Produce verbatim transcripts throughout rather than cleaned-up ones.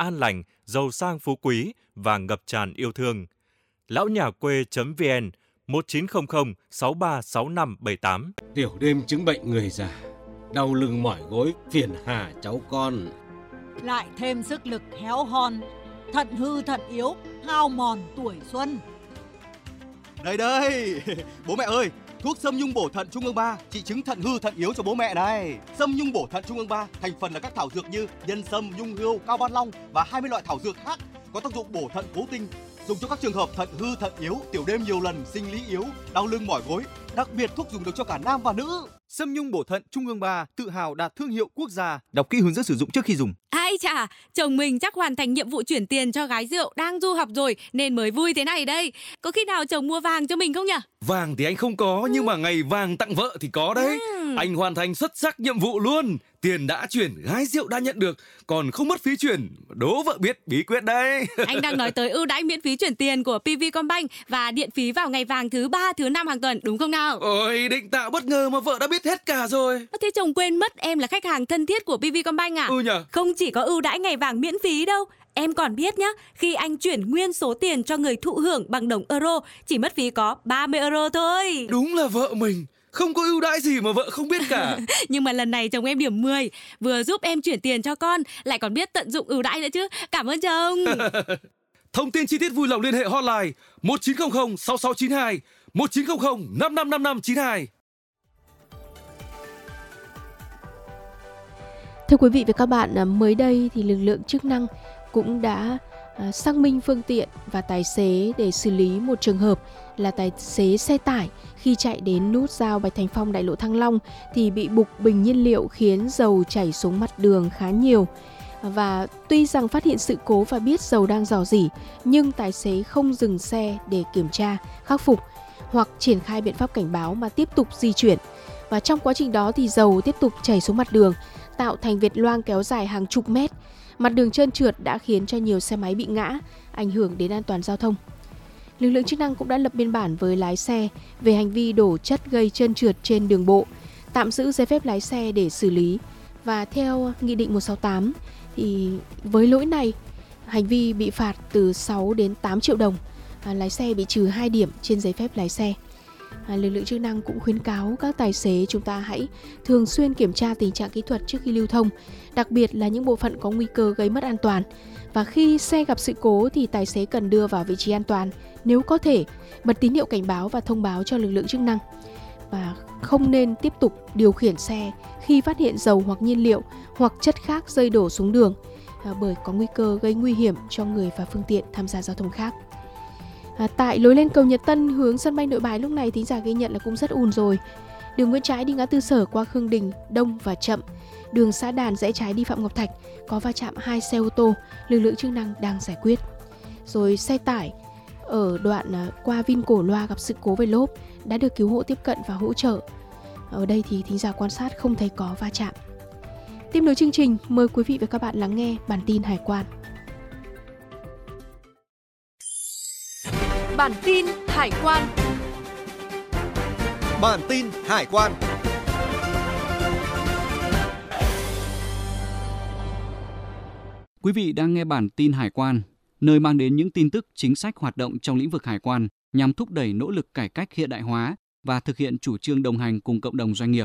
an lành, giàu sang phú quý và ngập tràn yêu thương. lão nhà quê.vn một chín không không sáu ba sáu năm bảy tám. Tiểu đêm chứng bệnh người già, đau lưng mỏi gối, phiền hà cháu con. Lại thêm sức lực héo hon, thận hư thận yếu, hao mòn tuổi xuân. Đây đây, bố mẹ ơi, thuốc Sâm Nhung bổ thận Trung ương ba trị chứng thận hư thận yếu cho bố mẹ này. Sâm Nhung bổ thận Trung ương ba thành phần là các thảo dược như nhân sâm, nhung hươu, cao ban long và hai mươi loại thảo dược khác có tác dụng bổ thận cố tinh, dùng cho các trường hợp thận hư thận yếu, tiểu đêm nhiều lần, sinh lý yếu, đau lưng mỏi gối. Đặc biệt thuốc dùng được cho cả nam và nữ. Sâm Nhung bổ thận Trung ương ba tự hào đạt thương hiệu quốc gia. Đọc kỹ hướng dẫn sử dụng trước khi dùng. Ai chà, chồng mình chắc hoàn thành nhiệm vụ chuyển tiền cho gái rượu đang du học rồi nên mới vui thế này đây. Có khi nào chồng mua vàng cho mình không nhỉ? Vàng thì anh không có, ừ. nhưng mà ngày vàng tặng vợ thì có đấy. Ừ. Anh hoàn thành xuất sắc nhiệm vụ luôn. Tiền đã chuyển, gái rượu đã nhận được, còn không mất phí chuyển. Đố vợ biết bí quyết đấy. Anh đang nói tới ưu đãi miễn phí chuyển tiền của pê vê Combank và điện phí vào ngày vàng thứ ba, thứ năm hàng tuần, đúng không nào? Ôi, định tạo bất ngờ mà vợ đã biết hết cả rồi. Thế chồng quên mất em là khách hàng thân thiết của pê vê Combank à? Ừ nhờ. Không chỉ có ưu đãi ngày vàng miễn phí đâu. Em còn biết nhá, khi anh chuyển nguyên số tiền cho người thụ hưởng bằng đồng euro, chỉ mất phí có ba mươi euro thôi. Đúng là vợ mình. Không có ưu đãi gì mà vợ không biết cả. Nhưng mà lần này chồng em điểm mười, vừa giúp em chuyển tiền cho con, lại còn biết tận dụng ưu đãi nữa chứ. Cảm ơn chồng. Thông tin chi tiết vui lòng liên hệ hotline một chín không không sáu sáu chín hai, một chín không không năm năm năm năm chín hai. Thưa quý vị và các bạn, mới đây thì lực lượng chức năng cũng đã à, xác minh phương tiện và tài xế để xử lý một trường hợp là tài xế xe tải khi chạy đến nút giao Bạch Thành Phong đại lộ Thăng Long thì bị bục bình nhiên liệu khiến dầu chảy xuống mặt đường khá nhiều. Và tuy rằng phát hiện sự cố và biết dầu đang rò rỉ, nhưng tài xế không dừng xe để kiểm tra, khắc phục hoặc triển khai biện pháp cảnh báo mà tiếp tục di chuyển. Và trong quá trình đó thì dầu tiếp tục chảy xuống mặt đường, tạo thành vệt loang kéo dài hàng chục mét. Mặt đường trơn trượt đã khiến cho nhiều xe máy bị ngã, ảnh hưởng đến an toàn giao thông. Lực lượng chức năng cũng đã lập biên bản với lái xe về hành vi đổ chất gây trơn trượt trên đường bộ, tạm giữ giấy phép lái xe để xử lý. Và theo Nghị định một sáu tám thì với lỗi này, hành vi bị phạt từ sáu đến tám triệu đồng, à, lái xe bị trừ hai điểm trên giấy phép lái xe. À, lực lượng chức năng cũng khuyến cáo các tài xế chúng ta hãy thường xuyên kiểm tra tình trạng kỹ thuật trước khi lưu thông, đặc biệt là những bộ phận có nguy cơ gây mất an toàn. Và khi xe gặp sự cố thì tài xế cần đưa vào vị trí an toàn, nếu có thể bật tín hiệu cảnh báo và thông báo cho lực lượng chức năng. Và không nên tiếp tục điều khiển xe khi phát hiện dầu hoặc nhiên liệu hoặc chất khác rơi đổ xuống đường, à, bởi có nguy cơ gây nguy hiểm cho người và phương tiện tham gia giao thông khác. À, tại lối lên cầu Nhật Tân hướng sân bay Nội Bài lúc này thính giả ghi nhận là cũng rất ùn rồi. Đường Nguyễn Trãi đi ngã tư Sở qua Khương Đình đông và chậm. Đường Xã Đàn rẽ trái đi Phạm Ngọc Thạch có va chạm hai xe ô tô, lực lượng chức năng đang giải quyết. Rồi xe tải ở đoạn à, qua Vin Cổ Loa gặp sự cố về lốp đã được cứu hộ tiếp cận và hỗ trợ. Ở đây thì thính giả quan sát không thấy có va chạm. Tiếp nối chương trình, mời quý vị và các bạn lắng nghe bản tin hải quan. Bản tin hải quan. Bản tin hải quan. Quý vị đang nghe bản tin hải quan, nơi mang đến những tin tức, chính sách hoạt động trong lĩnh vực hải quan nhằm thúc đẩy nỗ lực cải cách hiện đại hóa và thực hiện chủ trương đồng hành cùng cộng đồng doanh nghiệp.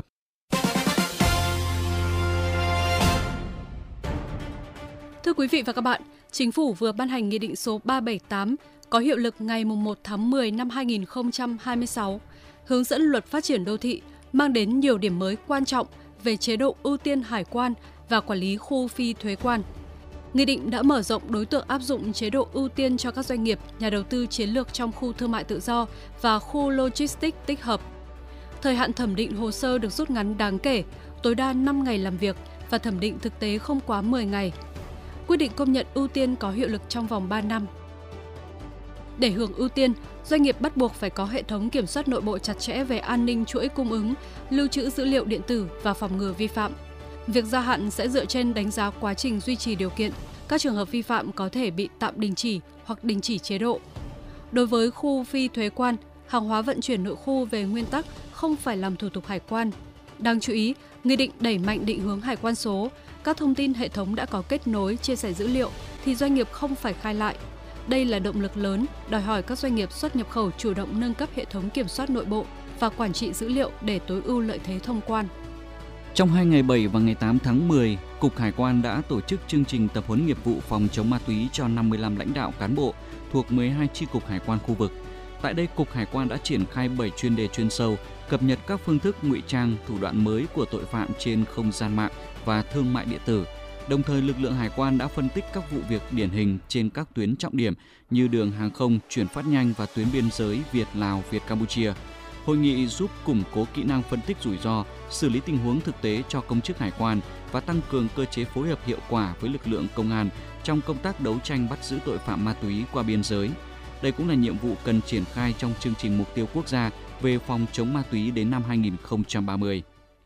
Thưa quý vị và các bạn, Chính phủ vừa ban hành Nghị định số ba trăm bảy mươi tám có hiệu lực ngày mùng một tháng mười năm hai nghìn không trăm hai mươi sáu, hướng dẫn luật phát triển đô thị, mang đến nhiều điểm mới quan trọng về chế độ ưu tiên hải quan và quản lý khu phi thuế quan. Nghị định đã mở rộng đối tượng áp dụng chế độ ưu tiên cho các doanh nghiệp, nhà đầu tư chiến lược trong khu thương mại tự do và khu logistics tích hợp. Thời hạn thẩm định hồ sơ được rút ngắn đáng kể, tối đa năm ngày làm việc và thẩm định thực tế không quá mười ngày. Quyết định công nhận ưu tiên có hiệu lực trong vòng ba năm. Để hưởng ưu tiên, doanh nghiệp bắt buộc phải có hệ thống kiểm soát nội bộ chặt chẽ về an ninh chuỗi cung ứng, lưu trữ dữ liệu điện tử và phòng ngừa vi phạm. Việc gia hạn sẽ dựa trên đánh giá quá trình duy trì điều kiện. Các trường hợp vi phạm có thể bị tạm đình chỉ hoặc đình chỉ chế độ. Đối với khu phi thuế quan, hàng hóa vận chuyển nội khu về nguyên tắc không phải làm thủ tục hải quan. Đáng chú ý, Nghị định đẩy mạnh định hướng hải quan số. Các thông tin hệ thống đã có kết nối, chia sẻ dữ liệu thì doanh nghiệp không phải khai lại. Đây là động lực lớn, đòi hỏi các doanh nghiệp xuất nhập khẩu chủ động nâng cấp hệ thống kiểm soát nội bộ và quản trị dữ liệu để tối ưu lợi thế thông quan. Trong hai ngày bảy và ngày tám tháng mười, Cục Hải quan đã tổ chức chương trình tập huấn nghiệp vụ phòng chống ma túy cho năm mươi lăm lãnh đạo cán bộ thuộc mười hai chi cục hải quan khu vực. Tại đây, Cục Hải quan đã triển khai bảy chuyên đề chuyên sâu, cập nhật các phương thức ngụy trang, thủ đoạn mới của tội phạm trên không gian mạng và thương mại điện tử. Đồng thời, lực lượng hải quan đã phân tích các vụ việc điển hình trên các tuyến trọng điểm như đường hàng không, chuyển phát nhanh và tuyến biên giới Việt-Lào, Việt-Campuchia. Hội nghị giúp củng cố kỹ năng phân tích rủi ro, xử lý tình huống thực tế cho công chức hải quan và tăng cường cơ chế phối hợp hiệu quả với lực lượng công an trong công tác đấu tranh bắt giữ tội phạm ma túy qua biên giới. Đây cũng là nhiệm vụ cần triển khai trong chương trình mục tiêu quốc gia về phòng chống ma túy đến năm hai nghìn không trăm ba mươi.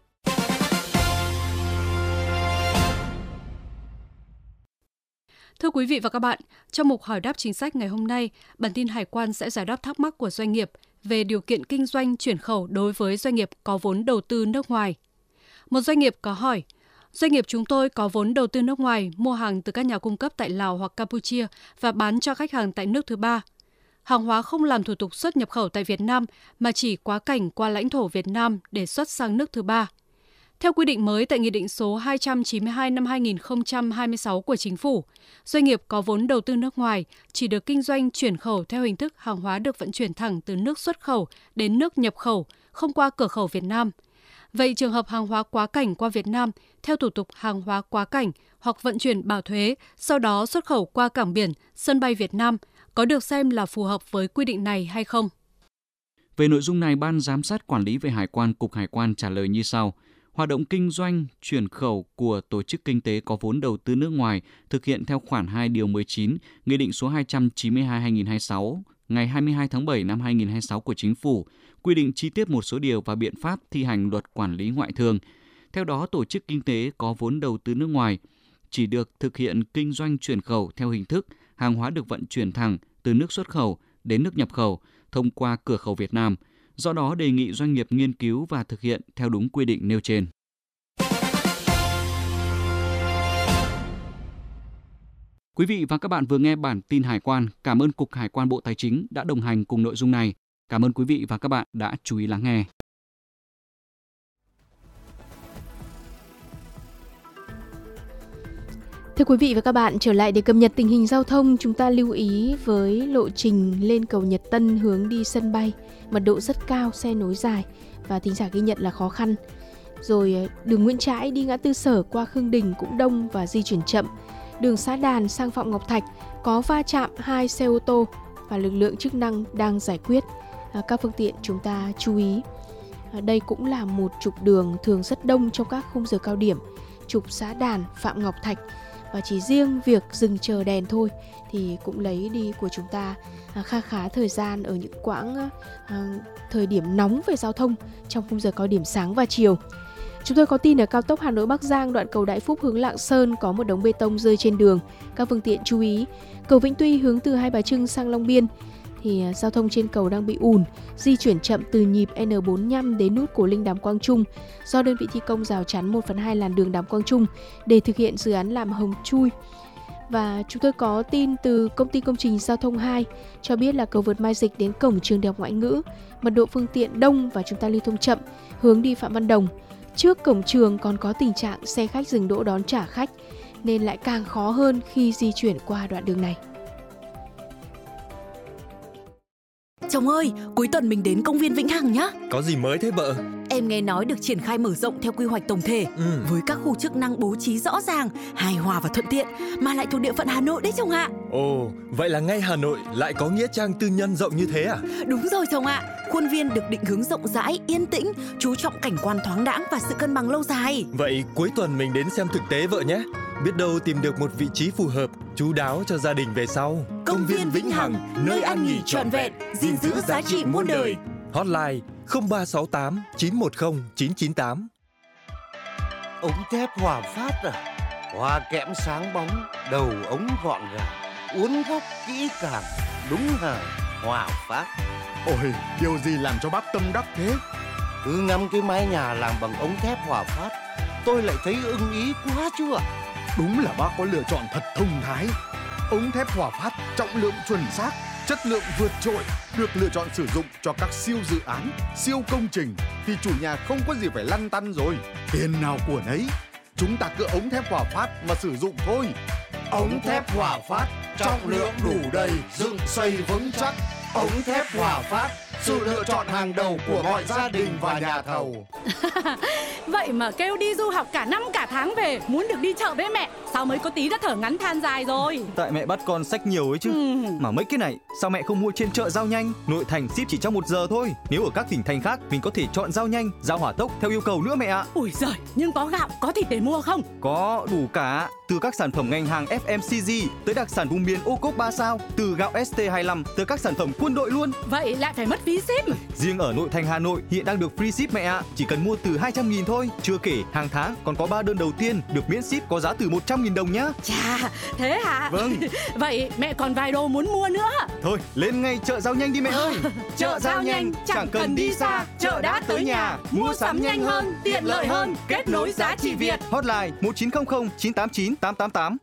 Thưa quý vị và các bạn, trong mục hỏi đáp chính sách ngày hôm nay, bản tin hải quan sẽ giải đáp thắc mắc của doanh nghiệp về điều kiện kinh doanh chuyển khẩu đối với doanh nghiệp có vốn đầu tư nước ngoài. Một doanh nghiệp có hỏi, doanh nghiệp chúng tôi có vốn đầu tư nước ngoài mua hàng từ các nhà cung cấp tại Lào hoặc Campuchia và bán cho khách hàng tại nước thứ ba. Hàng hóa không làm thủ tục xuất nhập khẩu tại Việt Nam mà chỉ quá cảnh qua lãnh thổ Việt Nam để xuất sang nước thứ ba. Theo quy định mới tại Nghị định số hai trăm chín mươi hai năm hai nghìn không trăm hai mươi sáu của Chính phủ, doanh nghiệp có vốn đầu tư nước ngoài chỉ được kinh doanh chuyển khẩu theo hình thức hàng hóa được vận chuyển thẳng từ nước xuất khẩu đến nước nhập khẩu, không qua cửa khẩu Việt Nam. Vậy trường hợp hàng hóa quá cảnh qua Việt Nam theo thủ tục hàng hóa quá cảnh hoặc vận chuyển bảo thuế, sau đó xuất khẩu qua cảng biển, sân bay Việt Nam, có được xem là phù hợp với quy định này hay không? Về nội dung này, Ban Giám sát Quản lý về Hải quan, Cục Hải quan trả lời như sau. Hoạt động kinh doanh, chuyển khẩu của tổ chức kinh tế có vốn đầu tư nước ngoài thực hiện theo khoản hai điều mười chín, Nghị định số hai trăm chín mươi hai trên hai nghìn không trăm hai mươi sáu ngày hai mươi hai tháng bảy năm hai nghìn không trăm hai mươi sáu của Chính phủ, quy định chi tiết một số điều và biện pháp thi hành Luật Quản lý ngoại thương. Theo đó, tổ chức kinh tế có vốn đầu tư nước ngoài chỉ được thực hiện kinh doanh chuyển khẩu theo hình thức hàng hóa được vận chuyển thẳng từ nước xuất khẩu đến nước nhập khẩu thông qua cửa khẩu Việt Nam. Do đó, đề nghị doanh nghiệp nghiên cứu và thực hiện theo đúng quy định nêu trên. Quý vị và các bạn vừa nghe bản tin hải quan. Cảm ơn Cục Hải quan Bộ Tài chính đã đồng hành cùng nội dung này. Cảm ơn quý vị và các bạn đã chú ý lắng nghe. Thưa quý vị và các bạn, trở lại để cập nhật tình hình giao thông, chúng ta lưu ý với lộ trình lên cầu Nhật Tân hướng đi sân bay, mật độ rất cao, xe nối dài và thính giả ghi nhận là khó khăn. Rồi đường Nguyễn Trãi đi ngã tư Sở qua Khương Đình cũng đông và di chuyển chậm. Đường Xã Đàn sang Phạm Ngọc Thạch có va chạm hai xe ô tô và lực lượng chức năng đang giải quyết. Các phương tiện chúng ta chú ý. Đây cũng là một trục đường thường rất đông trong các khung giờ cao điểm, trục Xã Đàn, Phạm Ngọc Thạch. Và chỉ riêng việc dừng chờ đèn thôi thì cũng lấy đi của chúng ta kha khá thời gian ở những quãng à, thời điểm nóng về giao thông trong khung giờ cao điểm sáng và chiều. Chúng tôi có tin ở cao tốc Hà Nội Bắc Giang đoạn cầu Đại Phúc hướng Lạng Sơn có một đống bê tông rơi trên đường. Các phương tiện chú ý. Cầu Vĩnh Tuy hướng từ Hai Bà Trưng sang Long Biên thì giao thông trên cầu đang bị ùn, di chuyển chậm từ nhịp N bốn mươi lăm đến nút Cổ Linh Đàm Quang Trung do đơn vị thi công rào chắn một phần hai làn đường Đàm Quang Trung để thực hiện dự án làm hầm chui. Và chúng tôi có tin từ công ty công trình giao thông hai cho biết là cầu vượt Mai Dịch đến cổng trường Đại học Ngoại ngữ, mật độ phương tiện đông và chúng ta lưu thông chậm hướng đi Phạm Văn Đồng. Trước cổng trường còn có tình trạng xe khách dừng đỗ đón trả khách nên lại càng khó hơn khi di chuyển qua đoạn đường này. Chồng ơi, cuối tuần mình đến công viên Vĩnh Hằng nhá. Có gì mới thế vợ? Em nghe nói được triển khai mở rộng theo quy hoạch tổng thể, ừ. với các khu chức năng bố trí rõ ràng, hài hòa và thuận tiện, mà lại thuộc địa phận Hà Nội đấy chồng ạ. Ồ, vậy là ngay Hà Nội lại có nghĩa trang tư nhân rộng như thế à? Đúng rồi chồng ạ. Khuôn viên được định hướng rộng rãi, yên tĩnh, chú trọng cảnh quan thoáng đãng và sự cân bằng lâu dài. Vậy cuối tuần mình đến xem thực tế vợ nhé. Biết đâu tìm được một vị trí phù hợp, chu đáo cho gia đình về sau. Công, Công viên Vĩnh Hằng, nơi ăn nghỉ trọn vẹn, gìn giữ giá trị muôn đời. Hotline không ba sáu tám chín một không chín chín tám. Ống thép Hòa Phát à? Hoa kẽm sáng bóng, đầu ống gọn gàng, uốn góc kỹ càng, đúng hở Hòa Phát. Ôi, điều gì làm cho bác tâm đắc thế? Cứ ngắm cái mái nhà làm bằng ống thép Hòa Phát, tôi lại thấy ưng ý quá chưa? Đúng là bác có lựa chọn thật thông thái. ống thép Hòa Phát trọng lượng chuẩn xác, chất lượng vượt trội, được lựa chọn sử dụng cho các siêu dự án, siêu công trình thì chủ nhà không có gì phải lăn tăn rồi. Tiền nào của nấy, chúng ta cứ ống thép Hòa Phát mà sử dụng thôi. Ống thép Hòa Phát, trọng lượng đủ đầy, dựng xây vững chắc. Ống thép Hòa Phát, sự lựa chọn hàng đầu của mọi gia đình và nhà thầu. Vậy mà kêu đi du học cả năm cả tháng về, muốn được đi chợ với mẹ, sao mới có tí đã thở ngắn than dài rồi. Tại mẹ bắt con xách nhiều ấy chứ. ừ. Mà mấy cái này sao mẹ không mua trên chợ Giao Nhanh? Nội thành ship chỉ trong một giờ thôi. Nếu ở các tỉnh thành khác mình có thể chọn Giao Nhanh, Giao hỏa tốc theo yêu cầu nữa mẹ ạ. Ui giời, nhưng có gạo, có thịt để mua không? Có, đủ cả. Từ các sản phẩm ngành hàng ép em xê giê tới đặc sản vùng miền ô cốp ba sao, từ gạo ét tê hai mươi lăm tới các sản phẩm quân đội luôn. Vậy lại phải mất phí ship. Riêng ở nội thành Hà Nội hiện đang được free ship mẹ ạ. Chỉ cần mua từ hai trăm nghìn thôi. Chưa kể hàng tháng còn có ba đơn đầu tiên được miễn ship có giá từ một trăm nghìn đồng nhá. Chà, thế hả? Vâng. Vậy mẹ còn vài đồ muốn mua nữa. Thôi, lên ngay chợ Giao Nhanh đi mẹ ơi. Chợ Giao Nhanh, chẳng cần đi xa, chợ đã tới nhà. Mua sắm nhanh hơn, tiện lợi hơn, kết nối giá trị Việt. Hotline một chín không không chín tám chín tám tám tám.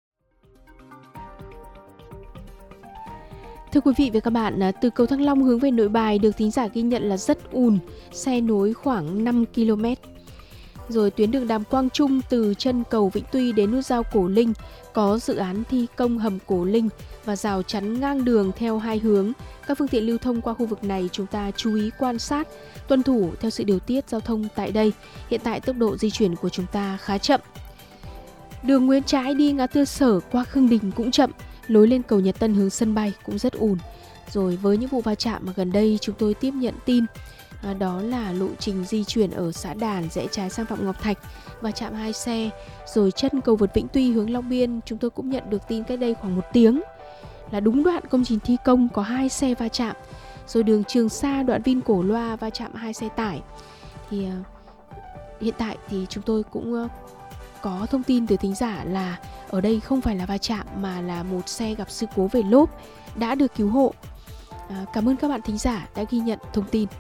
Thưa quý vị và các bạn, từ cầu Thăng Long hướng về Nội Bài được thính giả ghi nhận là rất ùn, xe nối khoảng năm ki lô mét. Rồi tuyến đường Đàm Quang Trung từ chân cầu Vĩnh Tuy đến nút giao Cổ Linh có dự án thi công hầm Cổ Linh và rào chắn ngang đường theo hai hướng. Các phương tiện lưu thông qua khu vực này chúng ta chú ý quan sát, tuân thủ theo sự điều tiết giao thông tại đây. Hiện tại tốc độ di chuyển của chúng ta khá chậm. Đường Nguyễn Trãi đi ngã tư Sở qua Khương Đình cũng chậm, lối lên cầu Nhật Tân hướng sân bay cũng rất ùn. Rồi với những vụ va chạm mà gần đây chúng tôi tiếp nhận tin, à, đó là lộ trình di chuyển ở xã Đàn rẽ trái sang Phạm Ngọc Thạch, va chạm hai xe. Rồi chân cầu vượt Vĩnh Tuy hướng Long Biên chúng tôi cũng nhận được tin cách đây khoảng một tiếng là đúng đoạn công trình thi công có hai xe va chạm. Rồi đường Trường Sa đoạn Vin Cổ Loa va chạm hai xe tải. Thì à, hiện tại thì chúng tôi cũng uh, có thông tin từ thính giả là ở đây không phải là va chạm mà là một xe gặp sự cố về lốp đã được cứu hộ. À, cảm ơn các bạn thính giả đã ghi nhận thông tin.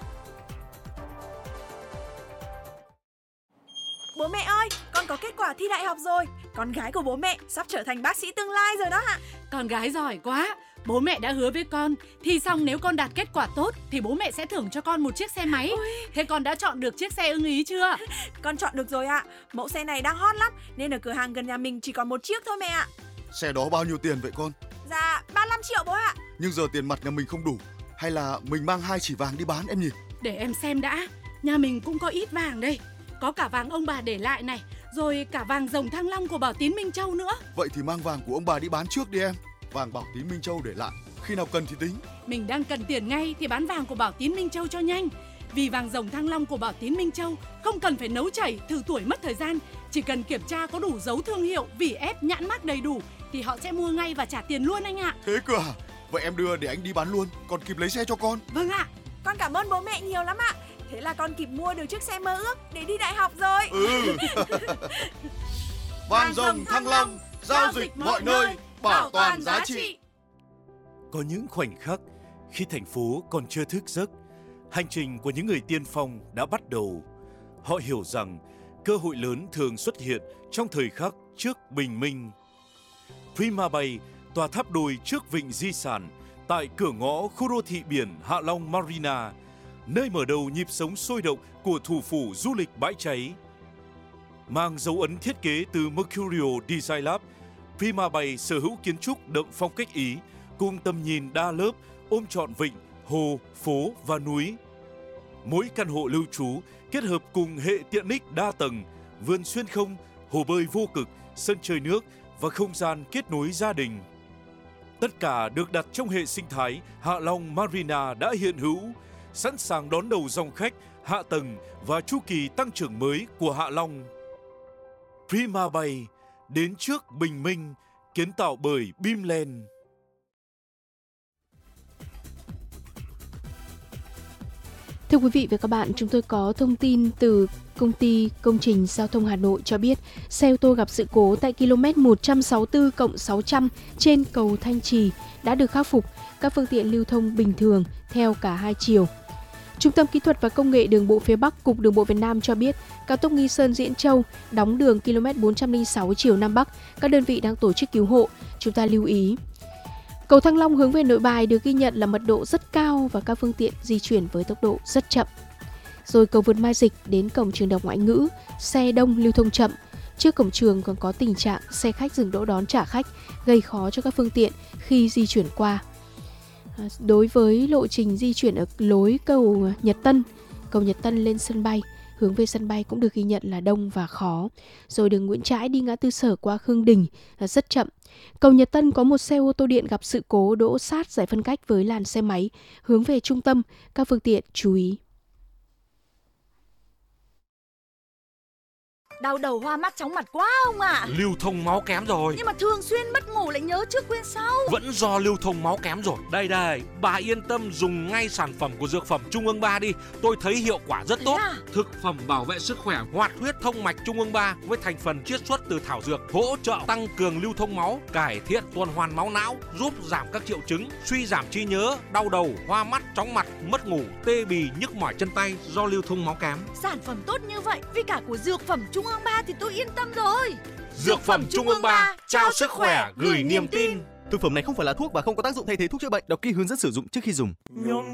Bố mẹ ơi, con có kết quả thi đại học rồi. Con gái của bố mẹ sắp trở thành bác sĩ tương lai rồi đó ạ. Con gái giỏi quá. Bố mẹ đã hứa với con, thi xong nếu con đạt kết quả tốt thì bố mẹ sẽ thưởng cho con một chiếc xe máy. Ôi. Thế con đã chọn được chiếc xe ưng ý chưa? Con chọn được rồi ạ. Mẫu xe này đang hot lắm nên ở cửa hàng gần nhà mình chỉ còn một chiếc thôi mẹ ạ. Xe đó bao nhiêu tiền vậy con? Dạ ba mươi lăm triệu bố ạ. Nhưng giờ tiền mặt nhà mình không đủ. Hay là mình mang hai chỉ vàng đi bán em nhỉ? Để em xem đã. Nhà mình cũng có ít vàng đây. Có cả vàng ông bà để lại này, rồi cả vàng rồng Thăng Long của Bảo Tín Minh Châu nữa. Vậy thì mang vàng của ông bà đi bán trước đi em. Vàng Bảo Tín Minh Châu để lại, khi nào cần thì tính. Mình đang cần tiền ngay thì bán vàng của Bảo Tín Minh Châu cho nhanh. Vì vàng rồng Thăng Long của Bảo Tín Minh Châu không cần phải nấu chảy, thử tuổi mất thời gian. Chỉ cần kiểm tra có đủ dấu thương hiệu, vỉ ép, nhãn mác đầy đủ thì họ sẽ mua ngay và trả tiền luôn anh ạ. Thế cơ à? Vậy em đưa để anh đi bán luôn, còn kịp lấy xe cho con. Vâng ạ. Con cảm ơn bố mẹ nhiều lắm ạ. Thế là con kịp mua được chiếc xe mơ ước để đi đại học rồi. Ừ. Vàng rồng Thăng Long, giao dịch mọi nơi, bảo toàn giá trị. Có những khoảnh khắc khi thành phố còn chưa thức giấc, hành trình của những người tiên phong đã bắt đầu. Họ hiểu rằng cơ hội lớn thường xuất hiện trong thời khắc trước bình minh. Prima Bay, tòa tháp đôi trước vịnh di sản, tại cửa ngõ khu đô thị biển Hạ Long Marina, nơi mở đầu nhịp sống sôi động của thủ phủ du lịch bãi cháy. Mang dấu ấn thiết kế từ Mercurio Design Lab, Prima Bay sở hữu kiến trúc đậm phong cách Ý, cùng tầm nhìn đa lớp, ôm trọn vịnh, hồ, phố và núi. Mỗi căn hộ lưu trú kết hợp cùng hệ tiện ích đa tầng, vườn xuyên không, hồ bơi vô cực, sân chơi nước và không gian kết nối gia đình. Tất cả được đặt trong hệ sinh thái Hạ Long Marina đã hiện hữu, sẵn sàng đón đầu dòng khách, hạ tầng và chu kỳ tăng trưởng mới của Hạ Long. Prima Bay, đến trước bình minh, kiến tạo bởi Bimland. Thưa quý vị và các bạn, chúng tôi có thông tin từ Công ty Công trình Giao thông Hà Nội cho biết xe ô tô gặp sự cố tại km một trăm sáu mươi tư cộng sáu trăm trên cầu Thanh Trì đã được khắc phục, các phương tiện lưu thông bình thường theo cả hai chiều. Trung tâm Kỹ thuật và Công nghệ Đường bộ phía Bắc, Cục Đường bộ Việt Nam cho biết, cao tốc Nghi Sơn - Diễn Châu đóng đường ki lô mét bốn trăm lẻ sáu chiều Nam Bắc, các đơn vị đang tổ chức cứu hộ. Chúng ta lưu ý. Cầu Thăng Long hướng về Nội Bài được ghi nhận là mật độ rất cao và các phương tiện di chuyển với tốc độ rất chậm. Rồi cầu vượt Mai Dịch đến cổng trường Đại học Ngoại ngữ, xe đông lưu thông chậm. Trước cổng trường còn có tình trạng xe khách dừng đỗ đón trả khách, gây khó cho các phương tiện khi di chuyển qua. Đối với lộ trình di chuyển ở lối cầu Nhật Tân, cầu Nhật Tân lên sân bay, hướng về sân bay cũng được ghi nhận là đông và khó. Rồi đường Nguyễn Trãi đi ngã tư Sở qua Khương Đình là rất chậm. Cầu Nhật Tân có một xe ô tô điện gặp sự cố đỗ sát giải phân cách với làn xe máy, hướng về trung tâm, các phương tiện chú ý. Đau đầu hoa mắt chóng mặt quá ông ạ. Lưu thông máu kém rồi. Nhưng mà thường xuyên mất ngủ lại nhớ trước quên sau. Vẫn do lưu thông máu kém rồi. Đây đây, bà yên tâm dùng ngay sản phẩm của Dược phẩm Trung ương ba đi. Tôi thấy hiệu quả rất tốt. À? Thực phẩm bảo vệ sức khỏe hoạt huyết thông mạch Trung ương ba với thành phần chiết xuất từ thảo dược, hỗ trợ tăng cường lưu thông máu, cải thiện tuần hoàn máu não, giúp giảm các triệu chứng suy giảm trí nhớ, đau đầu, hoa mắt, chóng mặt, mất ngủ, tê bì, nhức mỏi chân tay do lưu thông máu kém. Sản phẩm tốt như vậy vì cả của Dược phẩm Trung ương ba thì tôi yên tâm rồi. Dược phẩm Trung ương ba trao sức khỏe gửi niềm tin. Thực phẩm này không phải là thuốc và không có tác dụng thay thế thuốc chữa bệnh. Đọc kỹ hướng dẫn sử dụng trước khi dùng.